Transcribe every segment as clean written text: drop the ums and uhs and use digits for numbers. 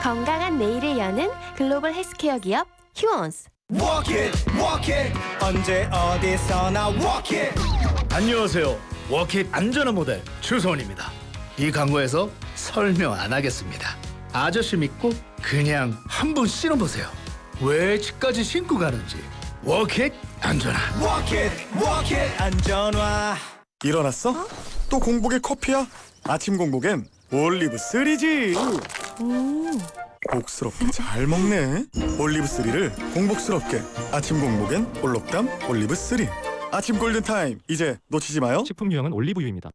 건강한 내일을 여는 글로벌 헬스케어 기업 휴원스. Walk it, 언제 어디서나 walk it. 안녕하세요. 워킷 안전한 모델 추성훈입니다. 이 광고에서 설명 안 하겠습니다. 아저씨 믿고 그냥 한번 신어보세요. 왜 집까지 신고 가는지. 워킷 안전한. Walk it, 안전화. 일어났어? 또 공복에 커피야? 아침 공복엔 올리브3지. 복스럽게 잘 먹네. 올리브3를 공복스럽게. 아침 공복엔 올록담 올리브3. 아침 골든타임, 이제 놓치지 마요. 식품 유형은 올리브유입니다.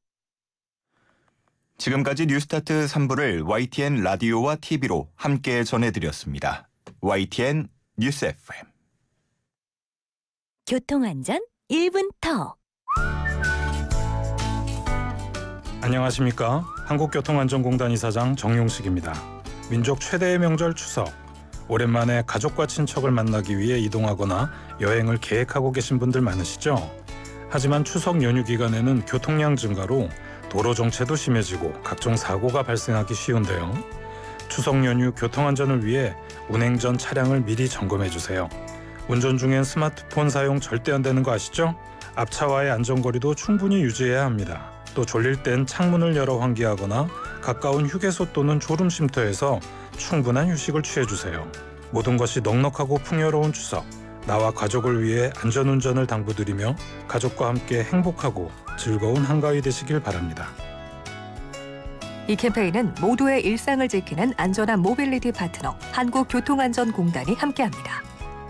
지금까지 뉴스타트 3부를 YTN 라디오와 TV로 함께 전해드렸습니다. YTN 뉴스 FM. 교통안전 1분 더. 안녕하십니까. 한국교통안전공단 이사장 정용식입니다. 민족 최대의 명절 추석. 오랜만에 가족과 친척을 만나기 위해 이동하거나 여행을 계획하고 계신 분들 많으시죠? 하지만 추석 연휴 기간에는 교통량 증가로 도로 정체도 심해지고 각종 사고가 발생하기 쉬운데요. 추석 연휴 교통안전을 위해 운행 전 차량을 미리 점검해 주세요. 운전 중엔 스마트폰 사용 절대 안 되는 거 아시죠? 앞차와의 안전거리도 충분히 유지해야 합니다. 또 졸릴 땐 창문을 열어 환기하거나 가까운 휴게소 또는 졸음 쉼터에서 충분한 휴식을 취해주세요. 모든 것이 넉넉하고 풍요로운 추석, 나와 가족을 위해 안전운전을 당부드리며 가족과 함께 행복하고 즐거운 한가위 되시길 바랍니다. 이 캠페인은 모두의 일상을 지키는 안전한 모빌리티 파트너 한국교통안전공단이 함께합니다.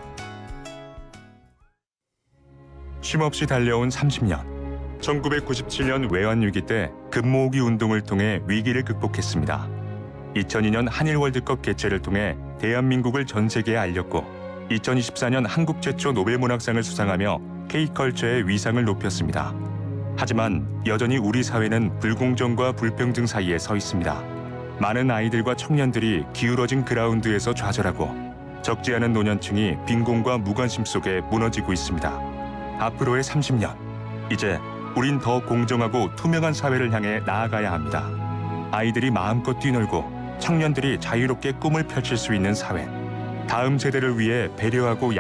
쉼없이 달려온 30년. 1997년 외환위기 때 금모으기 운동을 통해 위기를 극복했습니다. 2002년 한일 월드컵 개최를 통해 대한민국을 전 세계에 알렸고 2024년 한국 최초 노벨문학상을 수상하며 K컬처의 위상을 높였습니다. 하지만 여전히 우리 사회는 불공정과 불평등 사이에 서 있습니다. 많은 아이들과 청년들이 기울어진 그라운드에서 좌절하고 적지 않은 노년층이 빈곤과 무관심 속에 무너지고 있습니다. 앞으로의 30년, 이제 우린 더 공정하고 투명한 사회를 향해 나아가야 합니다. 아이들이 마음껏 뛰놀고 청년들이 자유롭게 꿈을 펼칠 수 있는 사회. 다음 세대를 위해 배려하고